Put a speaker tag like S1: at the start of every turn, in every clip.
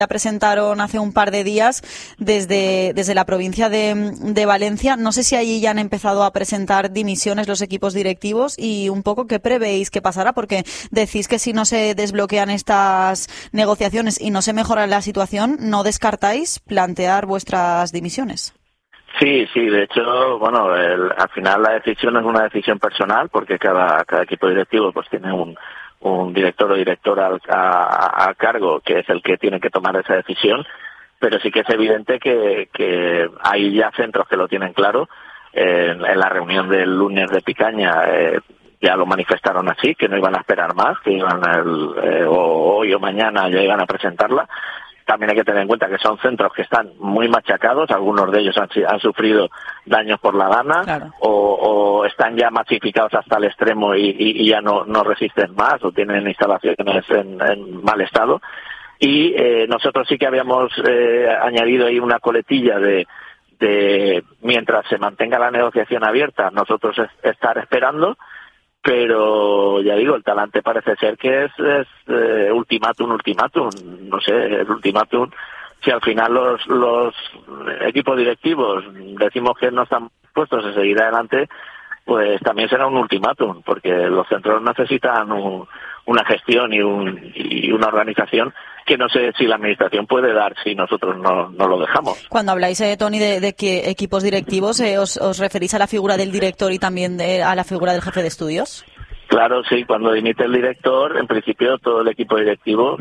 S1: presentaron hace un par de días desde la provincia de Valencia. No sé si allí ya han empezado a presentar dimisiones los equipos directivos y un poco qué prevéis que pasará, porque decís que si no se desbloquean estas negociaciones y no se mejora la situación, ¿no descartáis plantear vuestras dimisiones?
S2: Sí, de hecho, bueno, al final la decisión es una decisión personal porque cada equipo directivo pues tiene un director o directora a cargo, que es el que tiene que tomar esa decisión, pero sí que es evidente que hay ya centros que lo tienen claro. En la reunión del lunes de Picaña ya lo manifestaron así, que no iban a esperar más, que iban hoy o mañana ya iban a presentarla. También hay que tener en cuenta que son centros que están muy machacados, algunos de ellos han sufrido daños por la dana,
S1: claro,
S2: o están ya masificados hasta el extremo y ya no resisten más o tienen instalaciones en mal estado. Y nosotros sí que habíamos añadido ahí una coletilla de mientras se mantenga la negociación abierta, nosotros estar esperando. Pero ya digo, el talante parece ser que es ultimátum. No sé, el ultimátum, si al final los equipos directivos decimos que no están dispuestos a seguir adelante, pues también será un ultimátum, porque los centros necesitan una gestión y una organización que no sé si la administración puede dar si nosotros no lo dejamos.
S1: Cuando habláis, Toni, de que equipos directivos, ¿os referís a la figura del director y también a la figura del jefe de estudios?
S2: Claro, sí, cuando dimite el director, en principio todo el equipo directivo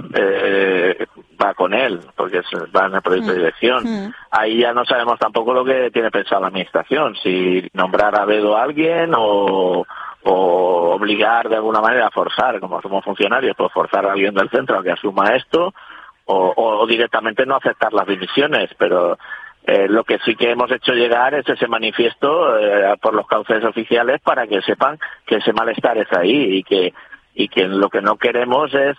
S2: va con él, porque va en el proyecto de dirección. Ahí ya no sabemos tampoco lo que tiene pensado la administración, si nombrar a dedo a alguien o obligar de alguna manera a forzar, como somos funcionarios, pues forzar a alguien del centro a que asuma esto, o directamente no aceptar las dimisiones, pero lo que sí que hemos hecho llegar es ese manifiesto por los cauces oficiales para que sepan que ese malestar es ahí y que lo que no queremos es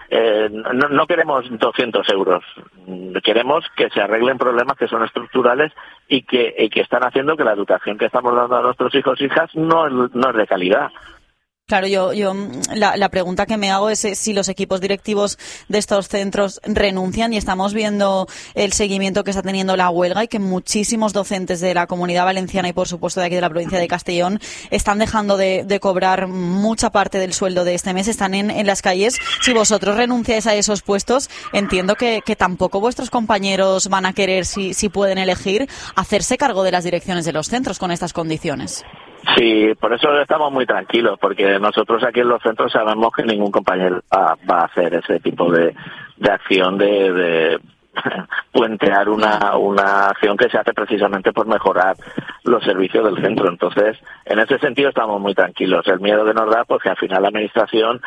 S2: no queremos 200 euros, queremos que se arreglen problemas que son estructurales y que están haciendo que la educación que estamos dando a nuestros hijos e hijas no es de calidad.
S1: Claro, yo la pregunta que me hago es si los equipos directivos de estos centros renuncian, y estamos viendo el seguimiento que está teniendo la huelga y que muchísimos docentes de la Comunidad Valenciana y por supuesto de aquí de la provincia de Castellón están dejando de cobrar mucha parte del sueldo de este mes, están en las calles. Si vosotros renunciáis a esos puestos, entiendo que tampoco vuestros compañeros van a querer, si pueden elegir, hacerse cargo de las direcciones de los centros con estas condiciones.
S2: Sí, por eso estamos muy tranquilos, porque nosotros aquí en los centros sabemos que ningún compañero va a hacer ese tipo de acción de puentear una acción que se hace precisamente por mejorar los servicios del centro. Entonces, en ese sentido estamos muy tranquilos. El miedo que nos da, pues que al final la administración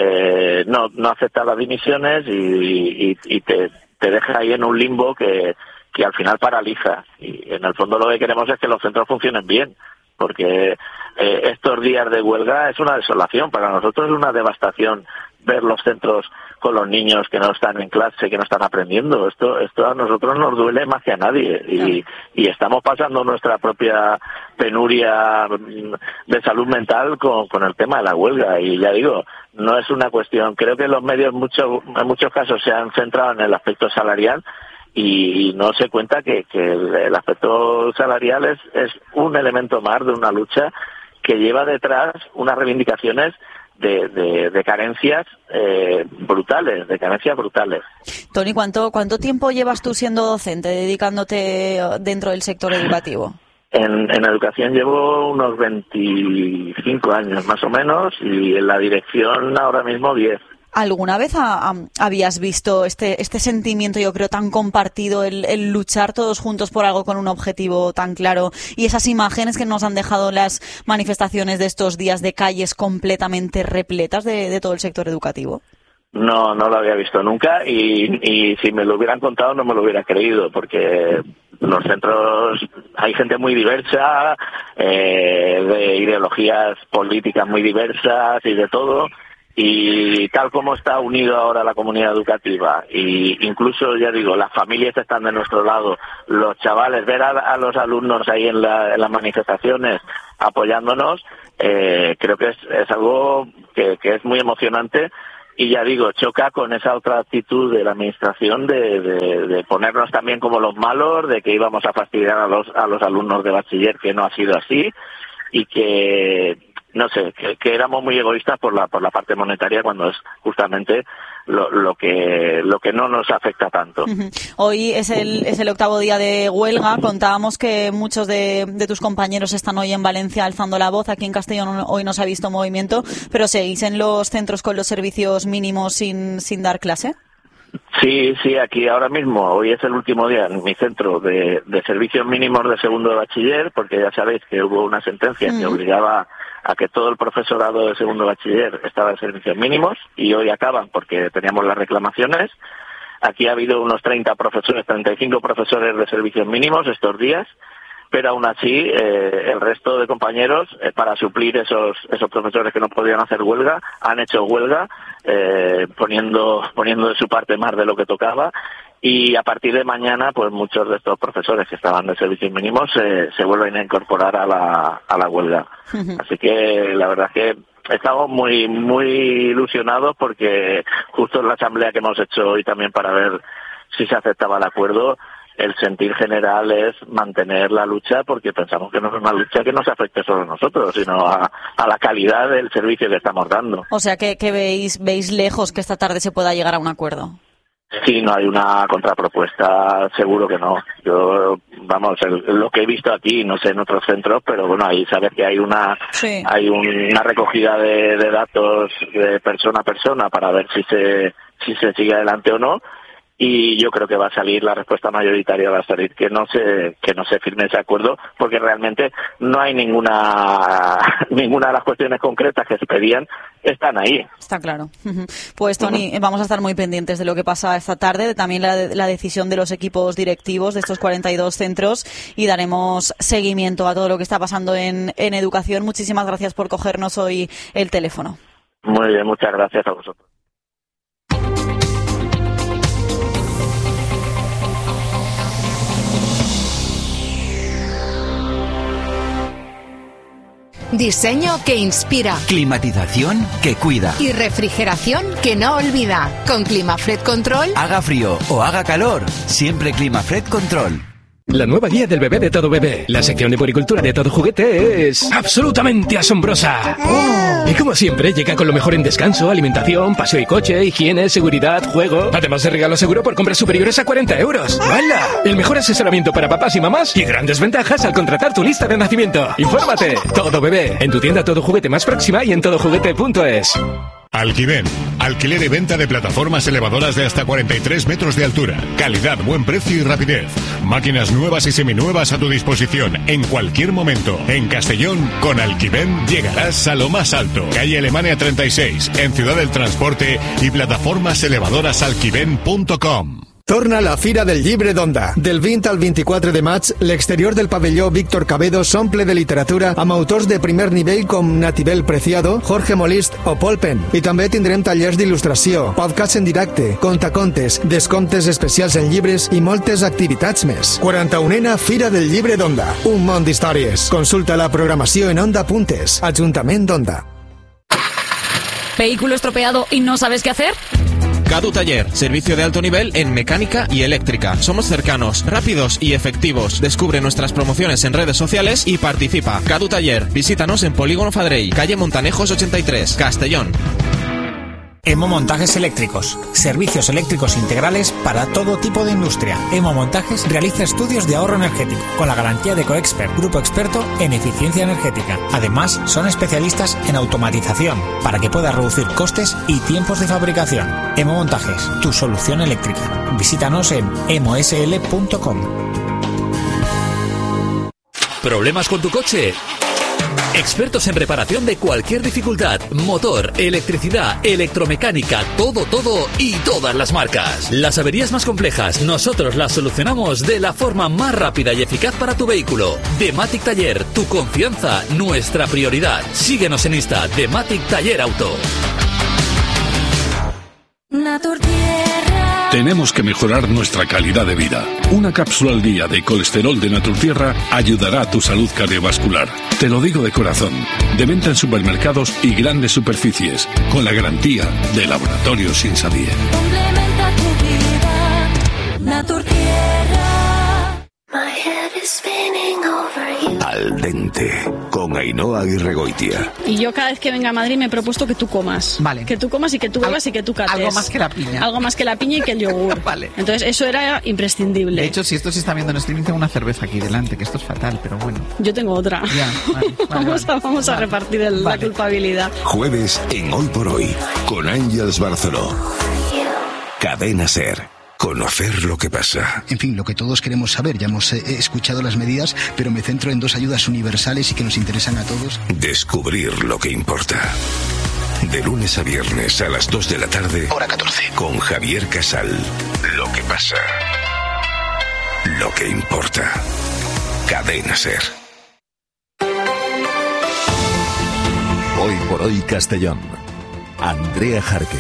S2: no acepta las dimisiones y te deja ahí en un limbo que al final paraliza. Y en el fondo lo que queremos es que los centros funcionen bien, porque estos días de huelga es una desolación, para nosotros es una devastación ver los centros con los niños que no están en clase, que no están aprendiendo. Esto a nosotros nos duele más que a nadie y estamos pasando nuestra propia penuria de salud mental con el tema de la huelga. Y ya digo, no es una cuestión, creo que los medios en muchos casos se han centrado en el aspecto salarial y no se cuenta que el aspecto salarial es un elemento más de una lucha que lleva detrás unas reivindicaciones de carencias brutales,
S1: Toni, ¿cuánto tiempo llevas tú siendo docente, dedicándote dentro del sector educativo?
S2: En educación llevo unos 25 años más o menos y en la dirección ahora mismo 10.
S1: ¿Alguna vez habías visto este sentimiento, yo creo, tan compartido, el luchar todos juntos por algo con un objetivo tan claro, y esas imágenes que nos han dejado las manifestaciones de estos días de calles completamente repletas de todo el sector educativo?
S2: No lo había visto nunca y si me lo hubieran contado no me lo hubiera creído, porque los centros hay gente muy diversa, de ideologías políticas muy diversas y de todo. Y tal como está unido ahora la comunidad educativa, y incluso, ya digo, las familias están de nuestro lado, los chavales, ver a los alumnos ahí en las manifestaciones apoyándonos, creo que es algo que es muy emocionante y ya digo, choca con esa otra actitud de la administración de ponernos también como los malos, de que íbamos a fastidiar a los alumnos de bachiller, que no ha sido así, y que no sé, que éramos muy egoístas por la parte monetaria, cuando es justamente lo que no nos afecta tanto.
S1: Hoy es el octavo día de huelga. Contábamos que muchos de tus compañeros están hoy en Valencia alzando la voz. Aquí en Castellón hoy no se ha visto movimiento, pero ¿seguís en los centros con los servicios mínimos sin dar clase?
S2: Sí, aquí ahora mismo, hoy es el último día en mi centro de servicios mínimos de segundo de bachiller, porque ya sabéis que hubo una sentencia que obligaba a que todo el profesorado de segundo de bachiller estaba en servicios mínimos, y hoy acaban porque teníamos las reclamaciones. Aquí ha habido unos 35 profesores de servicios mínimos estos días, pero aún así el resto de compañeros, para suplir esos profesores que no podían hacer huelga, han hecho huelga, poniendo de su parte más de lo que tocaba, y a partir de mañana pues muchos de estos profesores que estaban de servicios mínimos se vuelven a incorporar a la huelga. Así que la verdad es que estamos muy muy ilusionados, porque justo en la asamblea que hemos hecho hoy también para ver si se aceptaba el acuerdo, el sentir general es mantener la lucha, porque pensamos que no es una lucha que nos afecte solo a nosotros, sino a la calidad del servicio que estamos dando.
S1: O sea que veis lejos que esta tarde se pueda llegar a un acuerdo.
S2: Sí, no hay una contrapropuesta, seguro que no. Yo, lo que he visto aquí, no sé en otros centros, pero bueno, ahí sabes que hay una recogida de datos de persona a persona para ver si se sigue adelante o no. Y yo creo que va a salir, la respuesta mayoritaria va a salir que no se firme ese acuerdo, porque realmente no hay ninguna de las cuestiones concretas que se pedían están ahí.
S1: Está claro. Pues Toni, vamos a estar muy pendientes de lo que pasa esta tarde, también la decisión de los equipos directivos de estos 42 centros, y daremos seguimiento a todo lo que está pasando en educación. Muchísimas gracias por cogernos hoy el teléfono.
S2: Muy bien, muchas gracias a vosotros.
S3: Diseño que inspira.
S4: Climatización que cuida.
S3: Y refrigeración que no olvida. Con Climafred Control.
S4: Haga frío o haga calor, siempre Climafred Control.
S5: La nueva guía del bebé de Todo Bebé. La sección de puericultura de Todo Juguete es absolutamente asombrosa. Y como siempre, llega con lo mejor en descanso, alimentación, paseo y coche, higiene, seguridad, juego. Además de regalo seguro por compras superiores a 40 euros. ¡Hala! El mejor asesoramiento para papás y mamás y grandes ventajas al contratar tu lista de nacimiento. Infórmate. Todo Bebé. En tu tienda Todo Juguete más próxima y en todojuguete.es.
S6: Alquiven, alquiler y venta de plataformas elevadoras de hasta 43 metros de altura. Calidad, buen precio y rapidez. Máquinas nuevas y seminuevas a tu disposición en cualquier momento. En Castellón, con Alquiven llegarás a lo más alto. Calle Alemania 36, en Ciudad del Transporte, y plataformas elevadoras alquiven.com.
S7: Torna la Fira del Llibre d'Onda. Del 20 al 24 de maig, l'exterior del pavelló Víctor Cabedo s'omple de literatura amb autors de primer nivell com Natibel Preciado, Jorge Molist o Paul Penn. I també tindrem tallers d'il·lustració, podcasts en directe, contacontes, descomptes especials en llibres i moltes activitats més. 41a Fira del Llibre d'Onda. Un món d'històries. Consulta la programació en onda.es. Ajuntament d'Onda.
S8: ¿Vehículo estropeado y no sabes qué hacer?
S9: Cadu Taller, servicio de alto nivel en mecánica y eléctrica. Somos cercanos, rápidos y efectivos. Descubre nuestras promociones en redes sociales y participa. Cadu Taller, visítanos en Polígono Fadrell, calle Montanejos 83, Castellón.
S10: Emo Montajes Eléctricos. Servicios eléctricos integrales para todo tipo de industria. Emo Montajes realiza estudios de ahorro energético con la garantía de Coexpert, grupo experto en eficiencia energética. Además, son especialistas en automatización para que puedas reducir costes y tiempos de fabricación. Emo Montajes, tu solución eléctrica. Visítanos en emosl.com.
S11: ¿Problemas con tu coche? Expertos en reparación de cualquier dificultad, motor, electricidad, electromecánica, todo y todas las marcas. Las averías más complejas, nosotros las solucionamos de la forma más rápida y eficaz para tu vehículo. Dematic Taller, tu confianza, nuestra prioridad. Síguenos en Insta, Dematic Taller Auto.
S12: Naturtierra. Tenemos que mejorar nuestra calidad de vida. Una cápsula al día de colesterol de Naturtierra ayudará a tu salud cardiovascular. Te lo digo de corazón. De venta en supermercados y grandes superficies, con la garantía de Laboratorios Insadier.
S13: Complementa tu vida, Naturtierra. My head is spinning over you.
S14: Al dente, con Ainhoa Aguirregoitia.
S8: Y yo cada vez que venga a Madrid me he propuesto que tú comas.
S15: Vale.
S8: Que tú comas y que tú bebas y que tú cates.
S15: Algo más que la piña.
S8: Algo más que la piña y que el yogur.
S15: Vale.
S8: Entonces eso era imprescindible.
S15: De hecho, si esto se está viendo en streaming, tengo una cerveza aquí delante, que esto es fatal, pero bueno.
S8: Yo tengo otra.
S15: Ya,
S8: vamos a repartir la culpabilidad.
S14: Jueves en Hoy por Hoy, con Ángeles Barceló. Cadena SER. Conocer lo que pasa.
S16: En fin, lo que todos queremos saber. Ya hemos escuchado las medidas, pero me centro en 2 ayudas universales y que nos interesan a todos.
S14: Descubrir lo que importa. De lunes a viernes a las 2 de la tarde.
S16: Hora 14.
S14: Con Javier Casal. Lo que pasa. Lo que importa. Cadena SER.
S17: Hoy por Hoy Castellón. Andrea Jarque.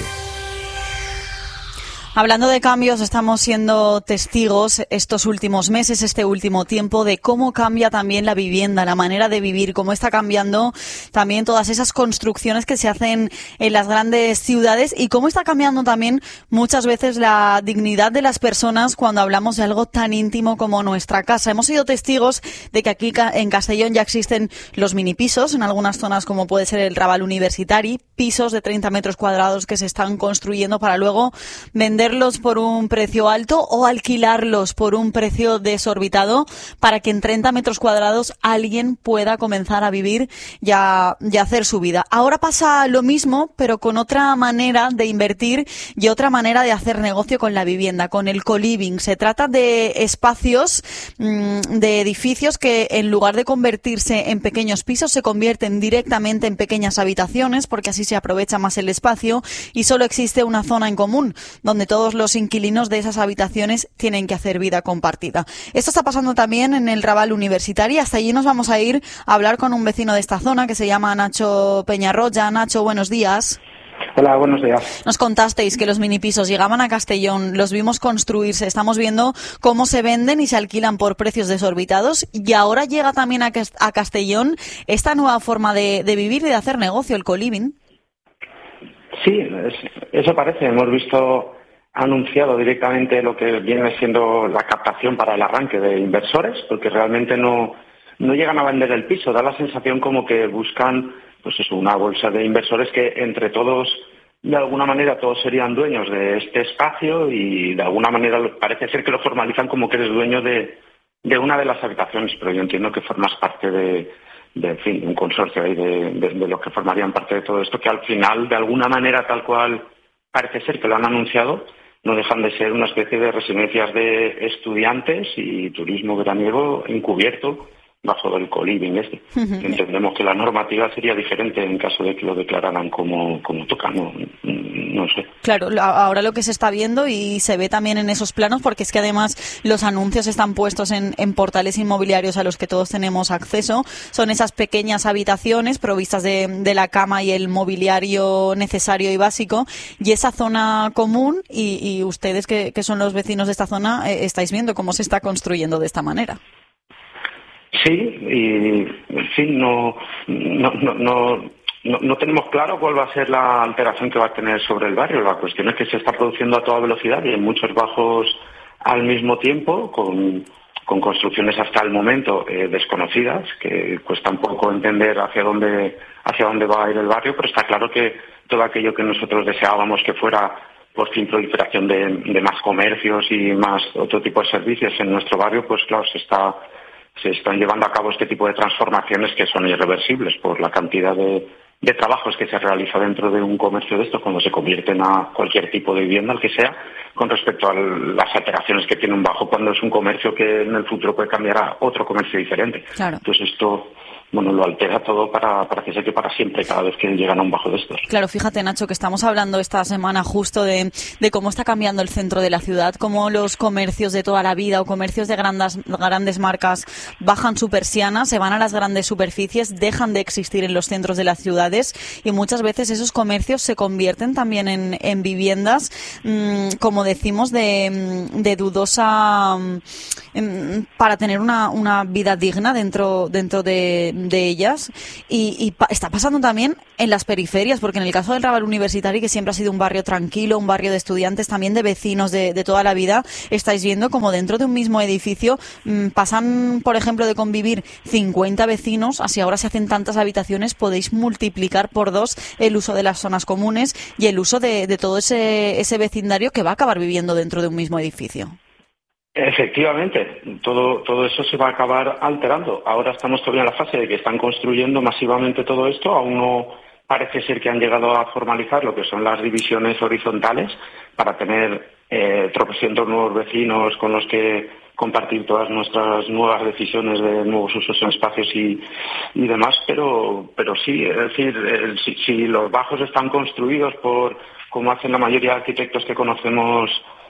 S1: Hablando de cambios, estamos siendo testigos estos últimos meses, este último tiempo, de cómo cambia también la vivienda, la manera de vivir, cómo está cambiando también todas esas construcciones que se hacen en las grandes ciudades y cómo está cambiando también muchas veces la dignidad de las personas cuando hablamos de algo tan íntimo como nuestra casa. Hemos sido testigos de que aquí en Castellón ya existen los minipisos, en algunas zonas como puede ser el Raval Universitari, pisos de 30 metros cuadrados que se están construyendo para luego venderlos por un precio alto o alquilarlos por un precio desorbitado para que en 30 metros cuadrados alguien pueda comenzar a vivir y a hacer su vida. Ahora pasa lo mismo, pero con otra manera de invertir y otra manera de hacer negocio con la vivienda, con el co-living. Se trata de espacios, de edificios que en lugar de convertirse en pequeños pisos se convierten directamente en pequeñas habitaciones porque así se aprovecha más el espacio y solo existe una zona en común donde todos los inquilinos de esas habitaciones tienen que hacer vida compartida. Esto está pasando también en el Raval Universitari. Hasta allí nos vamos a ir a hablar con un vecino de esta zona que se llama Nacho Peñarroya. Nacho, buenos días.
S18: Hola, buenos días.
S1: Nos contasteis que los minipisos llegaban a Castellón, los vimos construirse, estamos viendo cómo se venden y se alquilan por precios desorbitados y ahora llega también a Castellón esta nueva forma de vivir y de hacer negocio, el co-living.
S18: Sí, eso parece. Hemos visto anunciado directamente lo que viene siendo la captación para el arranque de inversores, porque realmente no llegan a vender el piso. Da la sensación como que buscan pues eso, una bolsa de inversores que entre todos, de alguna manera, todos serían dueños de este espacio y de alguna manera parece ser que lo formalizan como que eres dueño de una de las habitaciones, pero yo entiendo que formas parte de en fin, un consorcio ahí de los que formarían parte de todo esto, que al final, de alguna manera, tal cual parece ser que lo han anunciado, no dejan de ser una especie de residencias de estudiantes y turismo veraniego encubierto bajo el co-living este. Entendemos que la normativa sería diferente en caso de que lo declararan como toca, no sé.
S1: Claro, ahora lo que se está viendo y se ve también en esos planos, porque es que además los anuncios están puestos en portales inmobiliarios a los que todos tenemos acceso, son esas pequeñas habitaciones provistas de la cama y el mobiliario necesario y básico, y esa zona común, y ustedes que son los vecinos de esta zona, estáis viendo cómo se está construyendo de esta manera.
S18: Sí, y en fin, no tenemos claro cuál va a ser la alteración que va a tener sobre el barrio. La cuestión es que se está produciendo a toda velocidad y en muchos bajos al mismo tiempo, con construcciones hasta el momento desconocidas, que cuesta un poco entender hacia dónde va a ir el barrio, pero está claro que todo aquello que nosotros deseábamos que fuera por fin proliferación de más comercios y más otro tipo de servicios en nuestro barrio, pues claro, se están llevando a cabo este tipo de transformaciones que son irreversibles por la cantidad de trabajos que se realiza dentro de un comercio de estos cuando se convierten a cualquier tipo de vivienda, el que sea, con respecto a las alteraciones que tiene un bajo cuando es un comercio que en el futuro puede cambiar a otro comercio diferente.
S1: Claro.
S18: Entonces esto lo altera todo para que se quede para siempre cada vez que llegan a un bajo de estos.
S1: Claro, fíjate, Nacho, que estamos hablando esta semana justo de cómo está cambiando el centro de la ciudad, cómo los comercios de toda la vida o comercios de grandes marcas bajan su persiana, se van a las grandes superficies, dejan de existir en los centros de las ciudades y muchas veces esos comercios se convierten también en viviendas, como decimos, de dudosa, para tener una vida digna dentro de ellas y está pasando también en las periferias, porque en el caso del Raval Universitari, que siempre ha sido un barrio tranquilo, un barrio de estudiantes, también de vecinos de toda la vida, estáis viendo como dentro de un mismo edificio pasan, por ejemplo, de convivir 50 vecinos, así ahora se hacen tantas habitaciones, podéis multiplicar por 2 el uso de las zonas comunes y el uso de todo ese vecindario que va a acabar viviendo dentro de un mismo edificio.
S18: Efectivamente, todo eso se va a acabar alterando. Ahora estamos todavía en la fase de que están construyendo masivamente todo esto, aún no parece ser que han llegado a formalizar lo que son las divisiones horizontales para tener tropecientos nuevos vecinos con los que compartir todas nuestras nuevas decisiones de nuevos usos en espacios y demás, pero sí, es decir, si los bajos están construidos por, como hacen la mayoría de arquitectos que conocemos,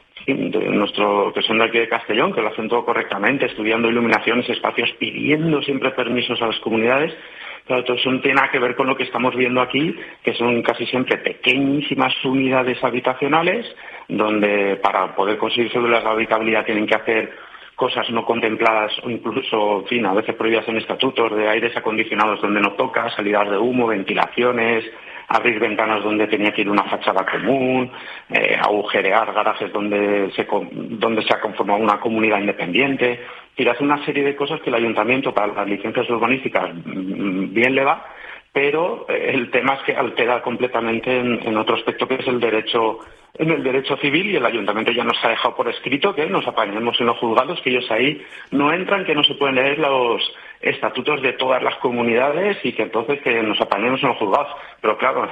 S18: que son de aquí de Castellón, que lo hacen todo correctamente, estudiando iluminaciones, espacios, pidiendo siempre permisos a las comunidades. Pero todo eso no tiene nada que ver con lo que estamos viendo aquí, que son casi siempre pequeñísimas unidades habitacionales, donde para poder conseguir cédulas de habitabilidad tienen que hacer cosas no contempladas o incluso, en fin, a veces prohibidas en estatutos, de aires acondicionados donde no toca, salidas de humo, ventilaciones, abrir ventanas donde tenía que ir una fachada común, agujerear garajes donde se ha conformado una comunidad independiente. Y hace una serie de cosas que el ayuntamiento, para las licencias urbanísticas, bien le va, pero el tema es que altera completamente en otro aspecto, que es el derecho civil, y el ayuntamiento ya nos ha dejado por escrito que nos apañemos en los juzgados, que ellos ahí no entran, que no se pueden leer los estatutos de todas las comunidades y que entonces que nos apañemos en los juzgados. Pero claro,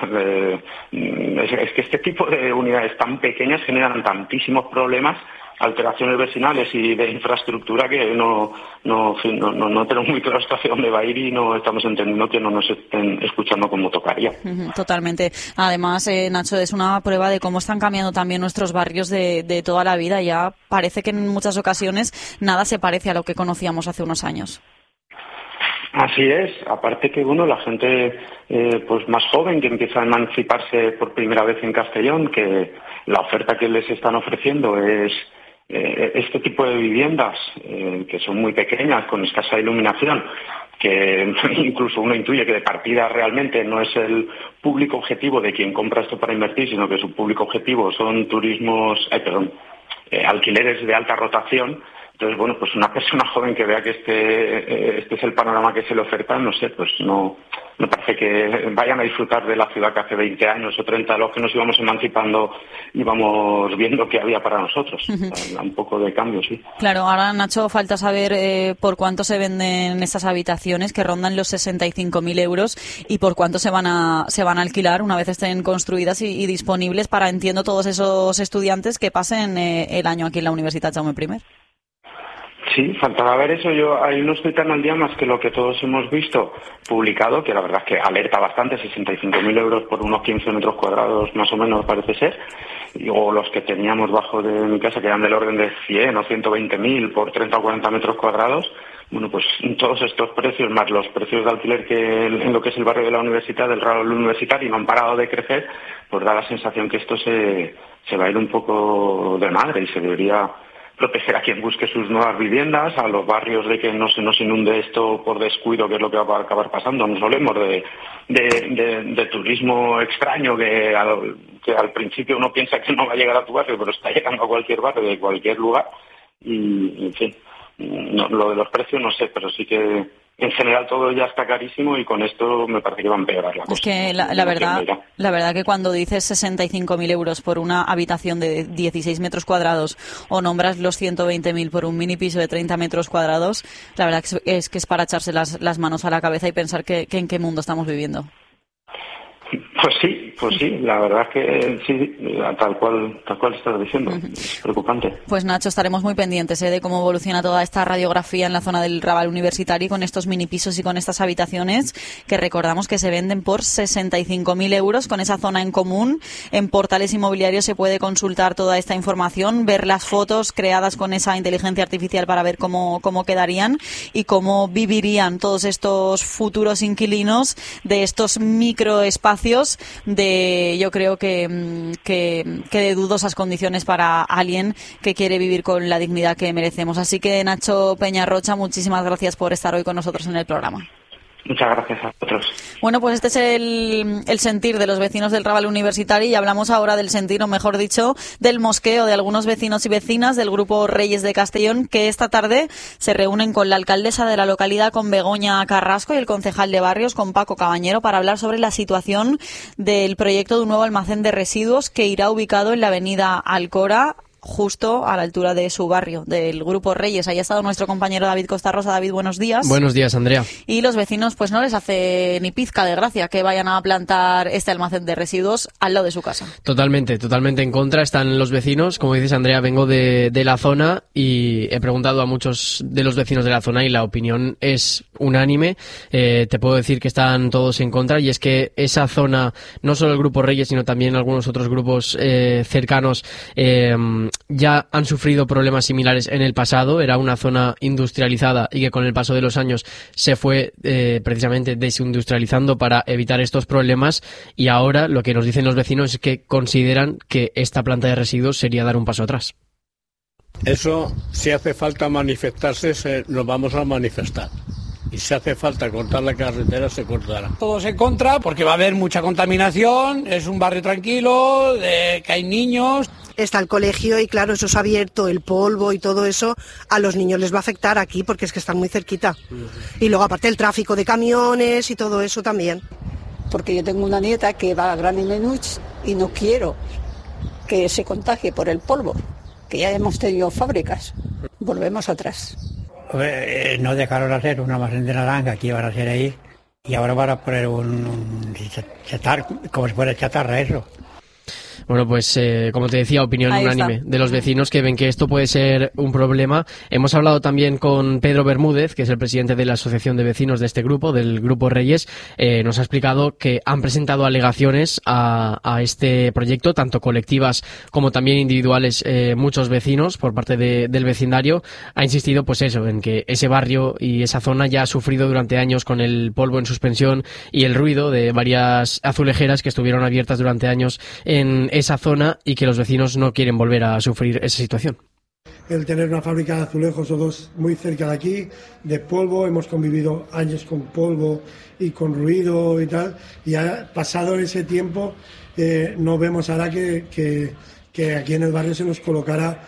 S18: es que este tipo de unidades tan pequeñas generan tantísimos problemas, alteraciones vecinales y de infraestructura, que no tenemos muy claro hasta hacia dónde va a ir y no estamos entendiendo que no nos estén escuchando como tocaría.
S1: Totalmente. Además, Nacho, es una prueba de cómo están cambiando también nuestros barrios de toda la vida. Ya parece que en muchas ocasiones nada se parece a lo que conocíamos hace unos años.
S18: Así es, aparte que la gente pues más joven, que empieza a emanciparse por primera vez en Castellón, que la oferta que les están ofreciendo es este tipo de viviendas que son muy pequeñas, con escasa iluminación, que incluso uno intuye que de partida realmente no es el público objetivo de quien compra esto para invertir, sino que su público objetivo son alquileres de alta rotación. Entonces, pues una persona joven que vea que este es el panorama que se le oferta, no sé, pues no me parece que vayan a disfrutar de la ciudad que hace 20 años o 30, los que nos íbamos emancipando, íbamos viendo que había para nosotros. Un poco de cambio, sí.
S1: Claro, ahora, Nacho, falta saber por cuánto se venden estas habitaciones, que rondan los 65.000 euros, y por cuánto se van a alquilar una vez estén construidas y disponibles para, entiendo, todos esos estudiantes que pasen el año aquí en la Universitat Jaume I.
S18: Sí, faltaba ver eso. Yo ahí no estoy tan al día, más que lo que todos hemos visto publicado, que la verdad es que alerta bastante, 65.000 euros por unos 15 metros cuadrados más o menos parece ser, o los que teníamos bajo de mi casa, que eran del orden de 100 o 120.000 por 30 o 40 metros cuadrados. Pues todos estos precios, más los precios de alquiler que en lo que es el barrio de la universidad, del Raval Universitari, no han parado de crecer, pues da la sensación que esto se va a ir un poco de madre y se debería proteger a quien busque sus nuevas viviendas, a los barrios de que no se nos inunde esto por descuido, que es lo que va a acabar pasando. Nos hablemos de turismo extraño que al principio uno piensa que no va a llegar a tu barrio, pero está llegando a cualquier barrio de cualquier lugar. Y en fin, lo de los precios no sé, pero sí que en general todo ya está carísimo y con esto me parece que va a empeorar la cosa.
S1: Es que la verdad que cuando dices 65.000 euros por una habitación de 16 metros cuadrados o nombras los 120.000 por un mini piso de 30 metros cuadrados, la verdad es que es para echarse las manos a la cabeza y pensar que en qué mundo estamos viviendo.
S18: Pues sí, la verdad es que sí, tal cual estás diciendo, es preocupante.
S1: Pues Nacho, estaremos muy pendientes de cómo evoluciona toda esta radiografía en la zona del Raval Universitari con estos mini pisos y con estas habitaciones que recordamos que se venden por 65.000 euros con esa zona en común. En Portales Inmobiliarios se puede consultar toda esta información, ver las fotos creadas con esa inteligencia artificial para ver cómo quedarían y cómo vivirían todos estos futuros inquilinos de estos microespacios de, yo creo que de dudosas condiciones para alguien que quiere vivir con la dignidad que merecemos. Así que Nacho Peñarrocha, muchísimas gracias por estar hoy con nosotros en el programa.
S18: Muchas gracias a vosotros.
S1: Bueno, pues este es el sentir de los vecinos del Raval Universitari y hablamos ahora del sentir, o mejor dicho, del mosqueo de algunos vecinos y vecinas del Grupo Reyes de Castellón, que esta tarde se reúnen con la alcaldesa de la localidad, con Begoña Carrasco, y el concejal de Barrios, con Paco Cabañero, para hablar sobre la situación del proyecto de un nuevo almacén de residuos que irá ubicado en la avenida Alcora, justo a la altura de su barrio, del Grupo Reyes. Ahí ha estado nuestro compañero David Costa Rosa. David, buenos días.
S19: Buenos días, Andrea.
S1: Y los vecinos, pues no les hace ni pizca de gracia que vayan a plantar este almacén de residuos al lado de su casa.
S19: Totalmente en contra están los vecinos. Como dices, Andrea, vengo de la zona y he preguntado a muchos de los vecinos de la zona y la opinión es unánime. Te puedo decir que están todos en contra, y es que esa zona, no solo el Grupo Reyes, sino también algunos otros grupos cercanos, ya han sufrido problemas similares en el pasado. Era una zona industrializada y que con el paso de los años se fue precisamente desindustrializando para evitar estos problemas, y ahora lo que nos dicen los vecinos es que consideran que esta planta de residuos sería dar un paso atrás.
S20: Eso, si hace falta manifestarse, nos vamos a manifestar. Y si hace falta cortar la carretera, se cortará.
S21: Todos en contra, porque va a haber mucha contaminación, es un barrio tranquilo, que hay niños.
S22: Está el colegio y claro, eso es abierto, el polvo y todo eso, a los niños les va a afectar aquí porque es que están muy cerquita. Y luego aparte el tráfico de camiones y todo eso también.
S23: Porque yo tengo una nieta que va a Granny Menuch y no quiero que se contagie por el polvo, que ya hemos tenido fábricas. Volvemos atrás.
S21: No dejaron hacer un almacén de naranja que iban a hacer ahí, y ahora van a poner un chatarra, como si fuera chatarra eso.
S19: Bueno, pues como te decía, opinión unánime de los vecinos que ven que esto puede ser un problema. Hemos hablado también con Pedro Bermúdez, que es el presidente de la Asociación de Vecinos de este grupo, del Grupo Reyes. Nos ha explicado que han presentado alegaciones a este proyecto, tanto colectivas como también individuales, muchos vecinos por parte del vecindario. Ha insistido pues eso, en que ese barrio y esa zona ya ha sufrido durante años con el polvo en suspensión y el ruido de varias azulejeras que estuvieron abiertas durante años en esa zona, y que los vecinos no quieren volver a sufrir esa situación.
S24: El tener una fábrica de azulejos o dos muy cerca de aquí, de polvo, hemos convivido años con polvo y con ruido y tal, y ha pasado ese tiempo, no vemos ahora que aquí en el barrio se nos colocara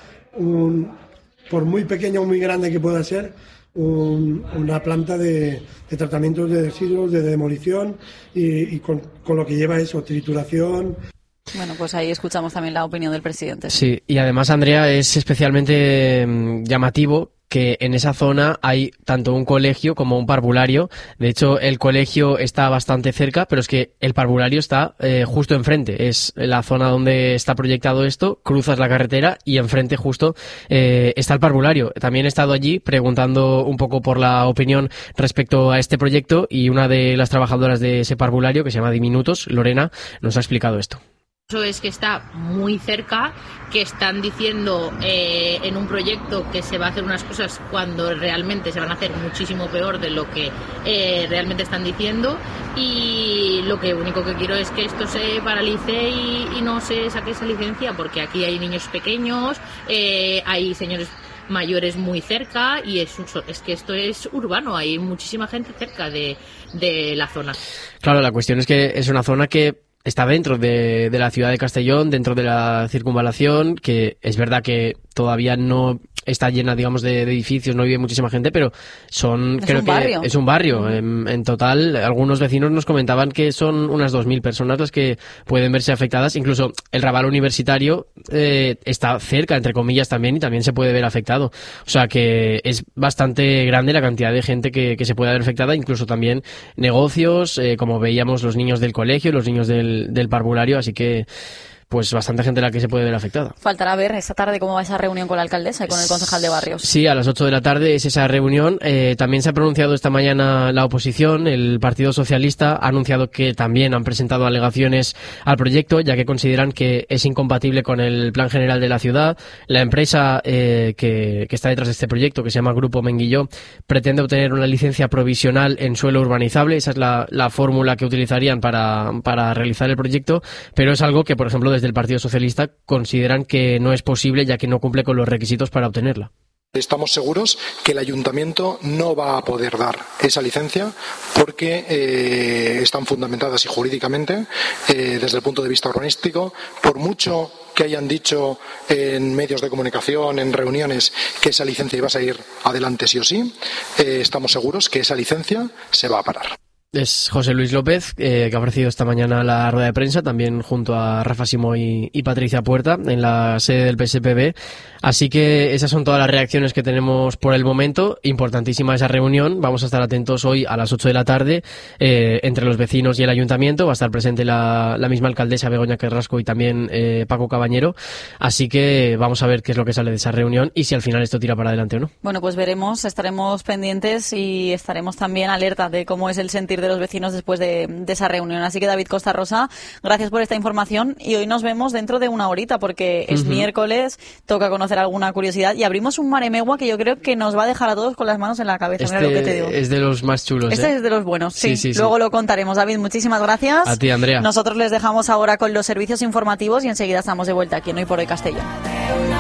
S24: por muy pequeño o muy grande que pueda ser, una planta de tratamientos de residuos, de demolición y con lo que lleva eso, trituración.
S1: Bueno, pues ahí escuchamos también la opinión del presidente.
S19: Sí, y además, Andrea, es especialmente llamativo que en esa zona hay tanto un colegio como un parvulario. De hecho, el colegio está bastante cerca, pero es que el parvulario está justo enfrente. Es la zona donde está proyectado esto, cruzas la carretera y enfrente justo está el parvulario. También he estado allí preguntando un poco por la opinión respecto a este proyecto, y una de las trabajadoras de ese parvulario, que se llama Diminutos, Lorena, nos ha explicado esto.
S25: Eso es que está muy cerca, que están diciendo en un proyecto que se va a hacer unas cosas cuando realmente se van a hacer muchísimo peor de lo que realmente están diciendo, y lo que único que quiero es que esto se paralice y no se saque esa licencia, porque aquí hay niños pequeños, hay señores mayores muy cerca, y es que esto es urbano, hay muchísima gente cerca de la zona.
S19: Claro, la cuestión es que es una zona que está dentro de la ciudad de Castellón, dentro de la circunvalación, que es verdad que todavía no está llena, digamos, de edificios, no vive muchísima gente, pero es un barrio. En total, algunos vecinos nos comentaban que son unas 2.000 personas las que pueden verse afectadas. Incluso el Raval Universitario está cerca, entre comillas, también, y también se puede ver afectado. O sea que es bastante grande la cantidad de gente que se puede ver afectada, incluso también negocios, como veíamos, los niños del colegio, los niños del parvulario, así que pues bastante gente la que se puede ver afectada.
S1: Faltará ver esta tarde cómo va esa reunión con la alcaldesa y con el concejal de barrios.
S19: Sí, a las 8 de la tarde es esa reunión. También se ha pronunciado esta mañana la oposición. El Partido Socialista ha anunciado que también han presentado alegaciones al proyecto, ya que consideran que es incompatible con el Plan General de la ciudad. La empresa que está detrás de este proyecto, que se llama Grupo Menguilló, pretende obtener una licencia provisional en suelo urbanizable. Esa es la fórmula que utilizarían para realizar el proyecto, pero es algo que, por ejemplo, desde el Partido Socialista consideran que no es posible, ya que no cumple con los requisitos para obtenerla.
S2: Estamos seguros que el ayuntamiento no va a poder dar esa licencia porque están fundamentadas y jurídicamente desde el punto de vista urbanístico. Por mucho que hayan dicho en medios de comunicación, en reuniones, que esa licencia iba a salir adelante sí o sí, estamos seguros que esa licencia se va a parar.
S19: Es José Luis López, que ha ofrecido esta mañana la rueda de prensa, también junto a Rafa Simó y Patricia Puerta, en la sede del PSPB. Así que esas son todas las reacciones que tenemos por el momento. Importantísima esa reunión. Vamos a estar atentos hoy a las 8 de la tarde entre los vecinos y el ayuntamiento. Va a estar presente la misma alcaldesa Begoña Carrasco y también Paco Cabañero. Así que vamos a ver qué es lo que sale de esa reunión y si al final esto tira para adelante o no.
S1: Bueno, pues veremos, estaremos pendientes y estaremos también alerta de cómo es el sentir de los vecinos después de esa reunión. Así que, David Costa Rosa, gracias por esta información y hoy nos vemos dentro de una horita porque es miércoles, toca conocer alguna curiosidad y abrimos un Maremegua que yo creo que nos va a dejar a todos con las manos en la cabeza. Mira lo que te digo.
S19: Es de los más chulos.
S1: Este es de los buenos, sí. Luego lo contaremos. David, muchísimas gracias.
S19: A ti, Andrea.
S1: Nosotros les dejamos ahora con los servicios informativos y enseguida estamos de vuelta aquí en Hoy por Hoy Castellón.